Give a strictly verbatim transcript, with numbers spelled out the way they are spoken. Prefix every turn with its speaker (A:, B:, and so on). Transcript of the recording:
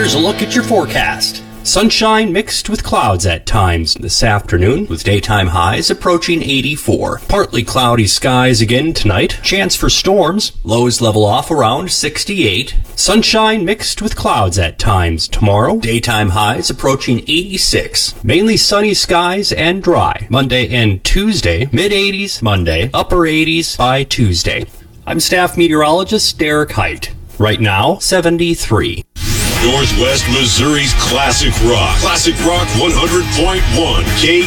A: Here's a look at your forecast. Sunshine mixed with clouds at times this afternoon, with daytime highs approaching eighty-four. Partly cloudy skies again tonight. Chance for storms. Lows level off around sixty-eight. Sunshine mixed with clouds at times tomorrow. Daytime highs approaching eighty-six. Mainly sunny skies and dry. Monday and Tuesday, mid eighties Monday, upper eighties by Tuesday. I'm staff meteorologist Derek Height. Right now, seventy-three.
B: Northwest Missouri's Classic Rock. Classic Rock one hundred point one K